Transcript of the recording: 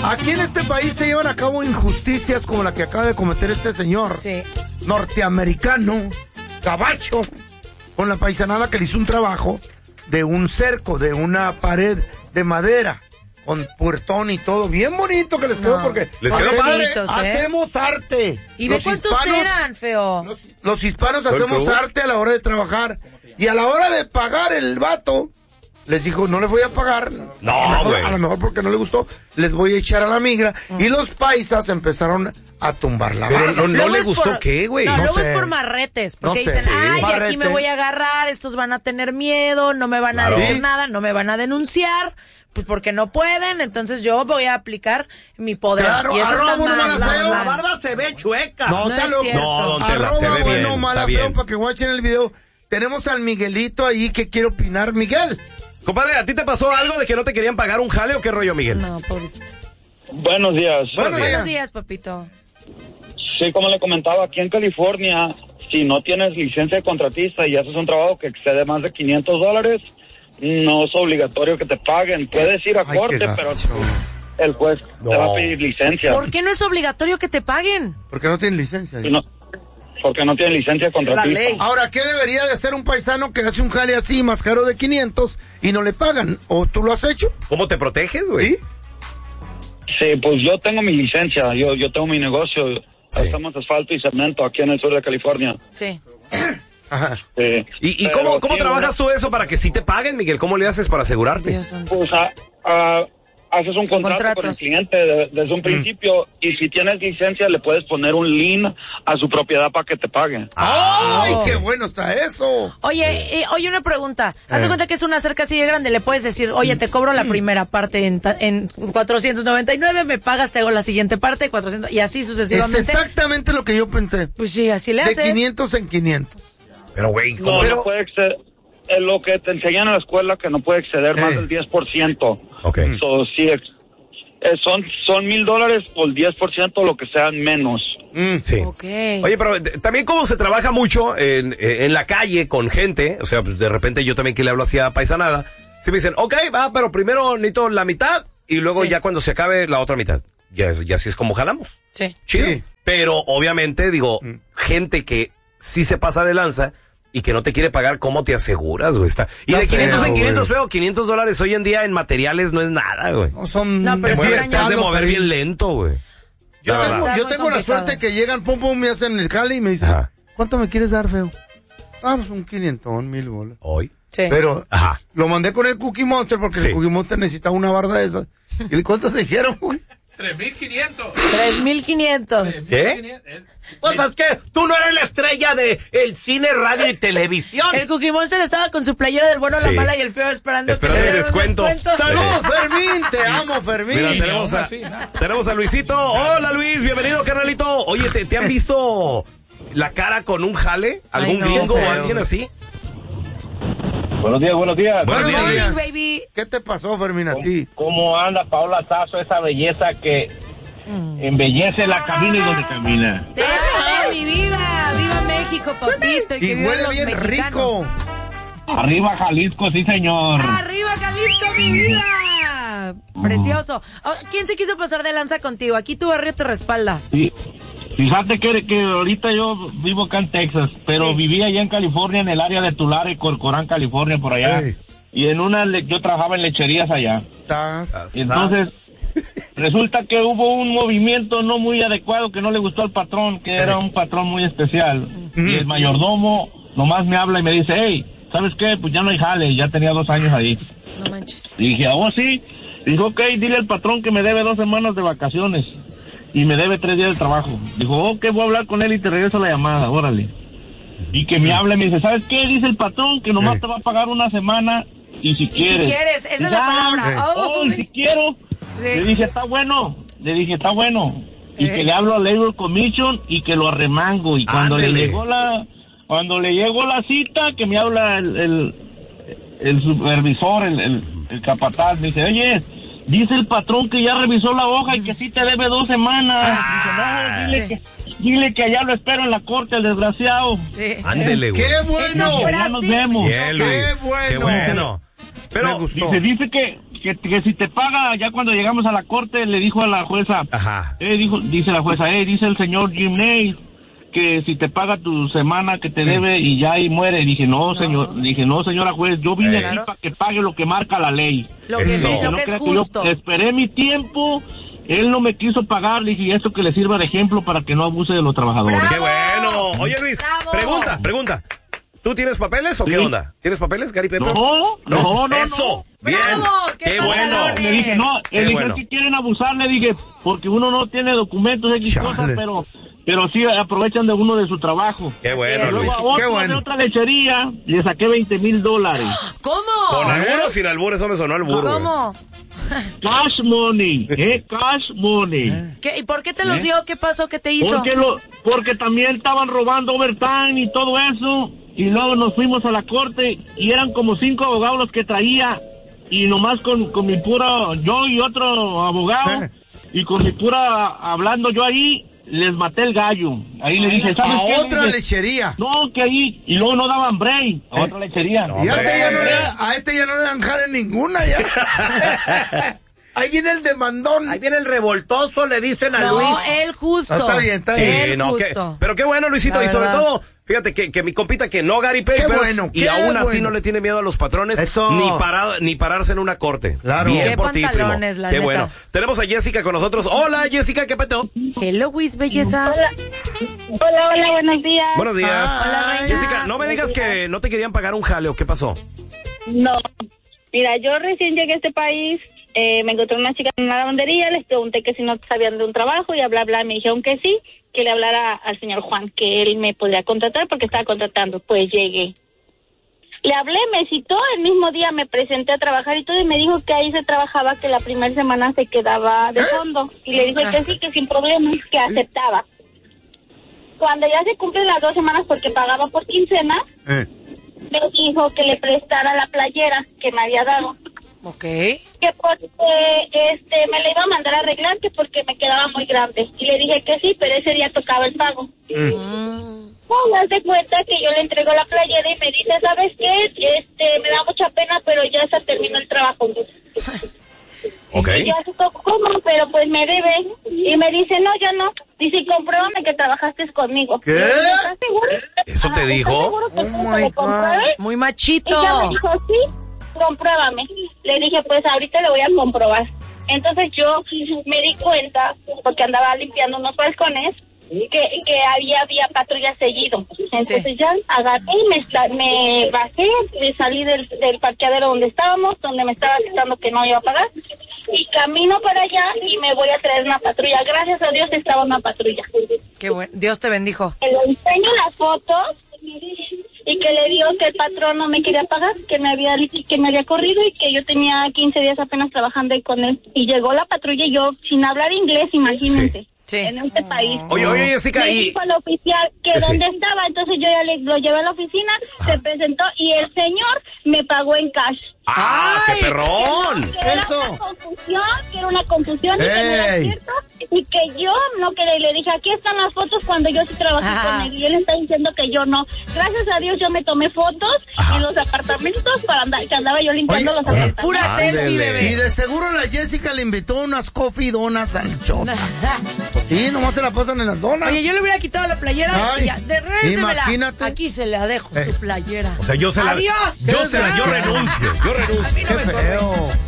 Aquí en este país se llevan a cabo injusticias como la que acaba de cometer este señor. Sí. Norteamericano, gabacho, con la paisanada que le hizo un trabajo de un cerco, de una pared de madera, con puertón y todo, bien bonito que les quedó porque les quedó padre. Hacemos arte. ¿Y ve cuántos eran, feo? Los hispanos hacemos arte a la hora de trabajar y a la hora de pagar el vato les dijo, no les voy a pagar. No, güey. A lo mejor porque no le gustó, les voy a echar a la migra. Y los paisas empezaron a tumbar la barra. Pero no le gustó, ¿qué, güey? No, luego sé. Es por marretes. Porque No sé. dicen, ay, Marrete. aquí me voy a agarrar, estos van a tener miedo, no me van a decir nada, no me van a denunciar. Pues porque no pueden, entonces yo voy a aplicar mi poder. Claro, y eso está La barba se ve chueca. No, está loco. No, don Tela, se ve bien, mala, está bien. feo, para que guachen el video. Tenemos al Miguelito ahí que quiere opinar. Miguel. Compadre, ¿a ti te pasó algo de que no te querían pagar un jale o qué rollo, Miguel? No, pobrecito. Buenos días. Buenos días, papito. Sí, como le comentaba, aquí en California, si no tienes licencia de contratista y haces un trabajo que excede más de $500, no es obligatorio que te paguen. Puedes ir a corte, pero el juez te va a pedir licencia. ¿Por qué no es obligatorio que te paguen? Porque no tienen licencia. Porque no tienen licencia de contratista. Ahora, ¿qué debería de hacer un paisano que hace un jale así, más caro de 500 y no le pagan? ¿O tú lo has hecho? ¿Cómo te proteges, güey? Sí, pues yo tengo mi licencia, yo tengo mi negocio. Hacemos asfalto y cemento aquí en el sur de California. Sí. Ajá. ¿Y cómo trabajas tú eso para que sí te paguen, Miguel? ¿Cómo le haces para asegurarte? Pues haces un contrato con el cliente desde un principio y si tienes licencia le puedes poner un lien a su propiedad para que te paguen. ¡Ay, qué bueno está eso! Oye, una pregunta. Haz de cuenta que es una cerca así de grande. Le puedes decir, oye, te cobro la primera parte en 499, me pagas, te hago la siguiente parte, 400, y así sucesivamente. Es exactamente lo que yo pensé. Pues sí, así le haces. De 500 en 500. Pero, güey, ¿cómo? No puede exceder. Es lo que te enseñan en la escuela, que no puede exceder más del 10%. Ok. So, sí, son $1,000 o el 10%, lo que sean menos. Sí. Okay. Oye, pero también como se trabaja mucho en la calle con gente, o sea, pues de repente yo también que le hablo así a paisanada, sí me dicen, ok, va, pero primero necesito la mitad y luego ya cuando se acabe la otra mitad. Ya así es como jalamos. Sí. Chido. Sí. Pero obviamente, digo, gente que sí se pasa de lanza y que no te quiere pagar, ¿cómo te aseguras, güey? Y de 500 en 500, feo, $500 hoy en día en materiales no es nada, güey. No, pero te has de mover bien lento, güey. Yo tengo la suerte que llegan, pum, me hacen el jale y me dicen, ¿cuánto me quieres dar, feo? Pues un 500, $1,000. ¿Hoy? Sí. Pero lo mandé con el Cookie Monster porque el Cookie Monster necesitaba una barda de esas. ¿Y cuántos dijeron, güey? 3,500. 3,500. ¿Qué? Pues es que tú no eres la estrella de el cine, radio y televisión. El Cookie Monster estaba con su playera del bueno, la mala y el feo esperando que le dieran descuento. ¡Saludos, Fermín! ¡Te amo, Fermín! Mira, tenemos a Luisito. Hola, Luis, bienvenido, carnalito. Oye, ¿te han visto la cara con un jale? ¿Algún gringo o alguien así? Buenos días. Buenos días, baby. ¿Qué te pasó, Fermín, a ti? ¿Cómo anda Paola Sazo, esa belleza que embellece la cabina y donde camina? ¡Te amo, mi vida! ¡Viva México, papito! Y huele bien rico. Arriba Jalisco, sí, señor. ¡Arriba Jalisco, mi vida! Precioso. ¿Quién se quiso pasar de lanza contigo? Aquí tu barrio te respalda. Sí. Fíjate que ahorita yo vivo acá en Texas, pero vivía allá en California, en el área de Tulare, Corcoran, California, por allá. Y yo trabajaba en lecherías allá. Y entonces, resulta que hubo un movimiento no muy adecuado que no le gustó al patrón, que era un patrón muy especial. Y el mayordomo nomás me habla y me dice, hey, ¿sabes qué? Pues ya no hay jale, ya tenía 2 años ahí. No manches. Y dije, sí. Dijo, ok, dile al patrón que me debe 2 semanas de vacaciones. Y me debe 3 días de trabajo. Dijo, ok, voy a hablar con él y te regreso la llamada, órale. Y que me hable y me dice, ¿sabes qué? Dice el patrón que nomás te va a pagar 1 semana y si quieres. Y si quieres, esa es la palabra. Y si quiero. Le dije, está bueno. Y que le hablo al Labor Commission y que lo arremango. Y cuando le llegó la cita, que me habla el supervisor, el capataz, me dice, oye, dice el patrón que ya revisó la hoja y que sí te debe 2 semanas. Dice, no, dile que allá lo espero en la corte, el desgraciado. Sí. Ándele, güey. ¡Qué bueno! Ya nos vemos. Bien, Luis. Qué bueno. Pero dice que si te paga, ya cuando llegamos a la corte, le dijo a la jueza, Ajá. Dice la jueza, dice el señor Jim Ney, que si te paga tu semana que te debe y ya y muere. Dije, no, señora juez, yo vine aquí para que pague lo que marca la ley. Lo que es justo. Yo esperé mi tiempo, él no me quiso pagar, le dije, y esto que le sirva de ejemplo para que no abuse de los trabajadores. ¡Qué bueno! Oye, Luis, pregunta. ¿Tú tienes papeles o qué onda? ¿Tienes papeles, Gary Pepper? No. ¡Eso! ¡Bien! ¡Bravo! ¡Qué bueno! Le dije, si quieren abusar, le dije, porque uno no tiene documentos, cosas, pero sí aprovechan de uno de su trabajo. ¡Qué bueno, Luis! De otra lechería, le saqué $20,000. ¿Cómo? ¿Con albur o sin albur? Eso me sonó al burro. ¿Cómo? Cash money, cash money. ¿Qué? ¿Y por qué te los dio? ¿Qué pasó? ¿Qué te hizo? Porque también estaban robando overtime y todo eso. Y luego nos fuimos a la corte y eran como 5 abogados los que traía. Y nomás con mi pura, yo y otro abogado, y con mi pura, hablando yo ahí, les maté el gallo. Ahí le dije, ¿sabes qué? A otra lechería. No, que ahí, y luego no daban break. A otra lechería. Y a este ya no le dan jale ninguna ya. Ahí viene el demandón. Ahí viene el revoltoso, le dicen a Luis. No, él justo. Está bien. Pero qué bueno, Luisito, y sobre todo, fíjate que mi compita que no Gary Papers, y aún así no le tiene miedo a los patrones, ni pararse en una corte. Claro. Bien qué por ti, primo. pantalones, la qué neta. bueno. Tenemos a Jessica con nosotros. Hola, Jessica, ¿qué peteo? Hello, Wiz, belleza. Hola, buenos días. Buenos días. Hola, reina. Jessica, no me digas que no te querían pagar un jaleo, ¿qué pasó? No, mira, yo recién llegué a este país, me encontré una chica en una lavandería, les pregunté que si no sabían de un trabajo y bla, bla, me dijeron que sí, que le hablara al señor Juan, que él me podría contratar porque estaba contratando. Pues llegué. Le hablé, me citó, el mismo día me presenté a trabajar y todo, y me dijo que ahí se trabajaba, que la primera semana se quedaba de fondo. Y le dije que sí, que sin problemas, que aceptaba. Cuando ya se cumplen las 2 semanas, porque pagaba por quincena, me dijo que le prestara la playera que me había dado. Ok. Que porque me la iba a mandar a arreglar, que porque me quedaba muy grande. Y le dije que sí, pero ese día tocaba el pago. No, me hace cuenta que yo le entrego la playera y me dice, ¿sabes qué? Me da mucha pena, pero ya se terminó el trabajo. Ok. Y yo así, ¿cómo? Pero pues me debe. Y me dice, no, yo no. Dice, compruébame que trabajaste conmigo. ¿Qué? ¿Estás seguro? ¿Eso te dijo? ¿Estás seguro que te compruebe? Muy machito. Y ella me dijo, sí, compruébame. Le dije, pues ahorita le voy a comprobar. Entonces yo me di cuenta, porque andaba limpiando unos balcones, que había patrulla seguido. Entonces ya agarré y me bajé, me salí del parqueadero donde estábamos, donde me estaba avisando que no iba a pagar, y camino para allá y me voy a traer una patrulla. Gracias a Dios estaba una patrulla. Qué bueno. Dios te bendijo. Le enseño las fotos y que le digo que el patrón no me quería pagar, que me había corrido y que yo tenía 15 días apenas trabajando ahí con él. Y llegó la patrulla y yo sin hablar inglés, imagínense. Sí. En este país. Oye, Jessica, me dijo al oficial que dónde estaba, entonces yo ya lo llevé a la oficina, se presentó y el señor me pagó en cash. ¡Ah, qué perrón! Que era una confusión, y que no era cierto, y que yo no, que le dije, aquí están las fotos cuando yo sí trabajé con él, y él está diciendo que yo no. Gracias a Dios yo me tomé fotos en los apartamentos que andaba yo limpiando los apartamentos. Pura selfie, bebé. Y de seguro la Jessica le invitó unas coffee donas al Chota. Sí, nomás se la pasan en las donas. Oye, yo le hubiera quitado la playera y ya, regrésemela. Imagínate. Aquí se la dejo, su playera. O sea, yo ¡Adiós! yo renuncio. Qué feo.